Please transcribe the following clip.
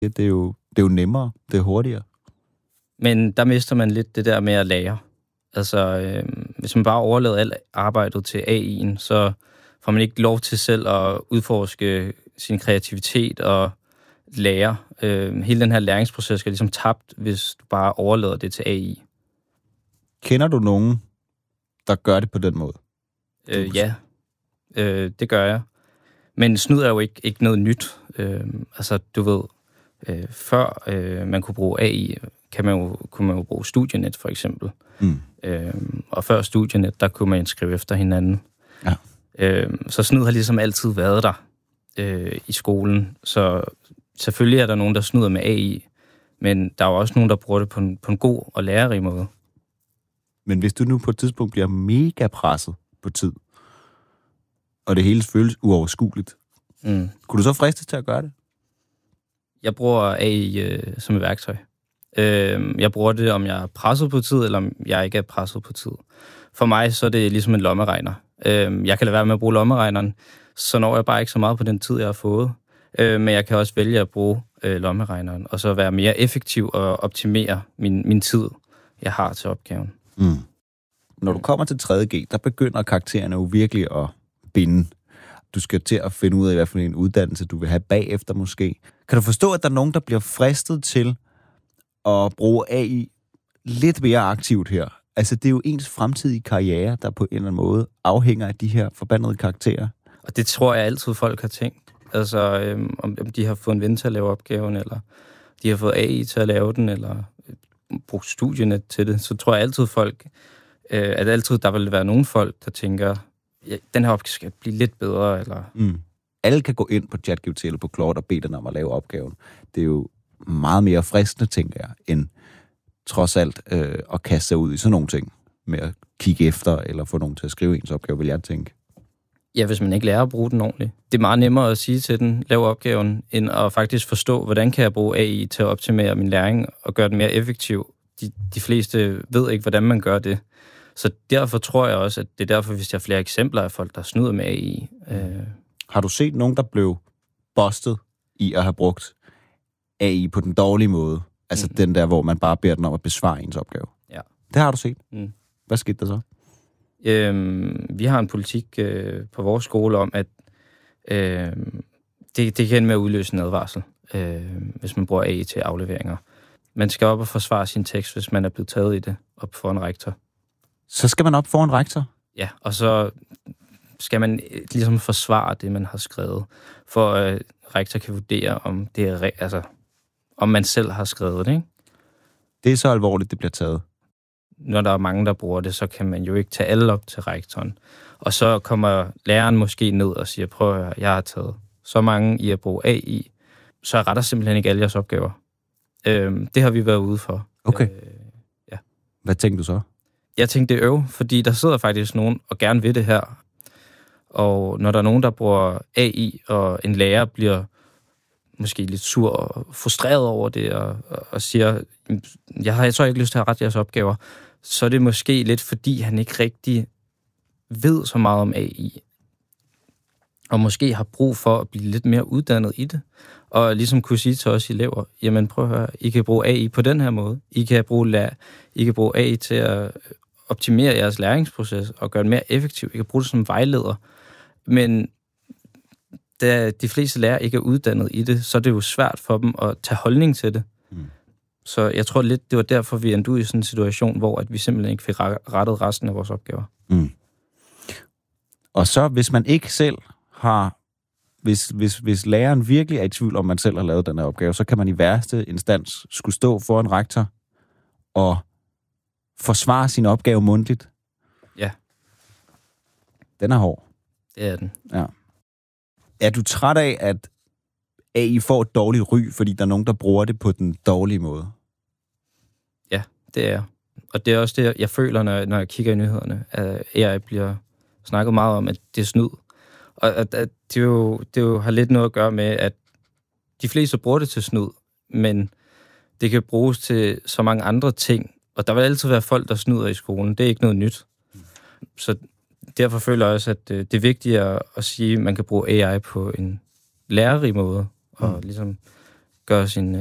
Det er jo nemmere, det er hurtigere. Men der mister man lidt det der med at lære. Altså, hvis man bare overlader alt arbejdet til AI'en, så får man ikke lov til selv at udforske sin kreativitet og lære. Hele den her læringsproces skal ligesom tabt, hvis du bare overlader det til AI. Kender du nogen, der gør det på den måde? Ja, det gør jeg. Men snyd er jo ikke noget nyt. Altså, du ved, før man kunne bruge AI, kunne man jo bruge Studienet, for eksempel. Og før Studienet, der kunne man skrive efter hinanden. Ja. Så snyd har ligesom altid været der i skolen. Så selvfølgelig er der nogen, der snyder med AI, men der er jo også nogen, der bruger det på en god og lærerig måde. Men hvis du nu på et tidspunkt bliver mega presset på tid, og det hele føles uoverskueligt, kunne du så fristes til at gøre det? Jeg bruger AI som et værktøj. Jeg bruger det, om jeg er presset på tid, eller om jeg ikke er presset på tid. For mig så er det ligesom en lommeregner. Jeg kan lade være med at bruge lommeregneren, så når jeg bare ikke så meget på den tid, jeg har fået. Men jeg kan også vælge at bruge lommeregneren, og så være mere effektiv og optimere min tid, jeg har til opgaven. Når du kommer til 3.G, der begynder karaktererne jo virkelig at binde. Du skal til at finde ud af, hvad for en uddannelse du vil have bagefter måske. Kan du forstå, at der er nogen, der bliver fristet til at bruge AI lidt mere aktivt her? Altså, det er jo ens fremtidige karriere, der på en eller anden måde afhænger af de her forbandede karakterer. Og det tror jeg altid, folk har tænkt. Altså, om de har fået en ven til at lave opgaven, eller de har fået AI til at lave den, eller brugt Studienet til det, så tror jeg altid at altid der vil være nogle folk, der tænker, ja, den her opgave skal blive lidt bedre, eller... Alle kan gå ind på ChatGPT eller på Claude og bede den om at lave opgaven. Det er jo meget mere fristende, tænker jeg, end trods alt at kaste sig ud i sådan nogle ting, med at kigge efter, eller få nogen til at skrive ens opgave, vil jeg tænke. Ja, hvis man ikke lærer at bruge den ordentligt. Det er meget nemmere at sige til den, lav opgaven, end at faktisk forstå, hvordan kan jeg bruge AI til at optimere min læring og gøre den mere effektiv. De fleste ved ikke, hvordan man gør det. Så derfor tror jeg også, at det er derfor, hvis jeg har flere eksempler af folk, der snyder med AI. Har du set nogen, der blev bustet i at have brugt AI på den dårlige måde? Altså den der, hvor man bare beder den om at besvare ens opgave? Ja. Det har du set. Hvad skete der så? Vi har en politik på vores skole om, at det kan ende med at udløse en advarsel, hvis man bruger AI til afleveringer. Man skal op og forsvare sin tekst, hvis man er blevet taget i det, op for en rektor. Så skal man op for en rektor? Ja, og så skal man ligesom forsvare det, man har skrevet, for at rektor kan vurdere, om det er om man selv har skrevet det, ikke? Det er så alvorligt, det bliver taget. Når der er mange, der bruger det, så kan man jo ikke tage alle op til rektoren. Og så kommer læreren måske ned og siger, prøv at høre, jeg har taget så mange i at bruge AI, så jeg retter simpelthen ikke alle jeres opgaver. Det har vi været ude for. Okay. Ja. Hvad tænkte du så? Jeg tænkte, det er fordi der sidder faktisk nogen og gerne vil det her. Og når der er nogen, der bruger AI, og en lærer bliver måske lidt sur og frustreret over det, og siger, jeg har så ikke lyst til at rette jeres opgaver, så er det måske lidt, fordi han ikke rigtig ved så meget om AI. Og måske har brug for at blive lidt mere uddannet i det. Og ligesom kunne sige til os elever, jamen prøv at høre, I kan bruge AI på den her måde. I kan bruge AI til at optimere jeres læringsproces og gøre den mere effektiv. I kan bruge det som vejleder. Men da de fleste lærere ikke er uddannet i det, så er det jo svært for dem at tage holdning til det. Så jeg tror lidt, det var derfor, vi endte ud i sådan en situation, hvor at vi simpelthen ikke fik rettet resten af vores opgaver. Og så, hvis man ikke selv har... Hvis læreren virkelig er i tvivl om, man selv har lavet den her opgave, så kan man i værste instans skulle stå for en rektor og forsvare sin opgave mundtligt. Ja. Den er hård. Det er den. Ja. Er du træt af, at AI får et dårligt ry, fordi der er nogen, der bruger det på den dårlige måde? Ja, det er. Og det er også det, jeg føler, når jeg kigger i nyhederne, at AI bliver snakket meget om, at det er snyd. Og at det jo har lidt noget at gøre med, at de fleste bruger det til snyd, men det kan bruges til så mange andre ting. Og der vil altid være folk, der snyder i skolen. Det er ikke noget nyt. Så derfor føler jeg også, at det er vigtigt at sige, at man kan bruge AI på en lærerig måde, og ligesom gøre sin